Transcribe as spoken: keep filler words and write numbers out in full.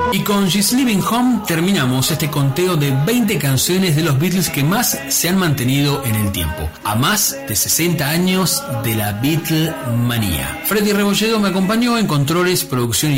Y con She's Living Home terminamos este conteo de veinte canciones de los Beatles que más se han mantenido en el tiempo, a más de sesenta años de la Beatlemanía. Freddy Rebolledo me acompañó en controles, producción y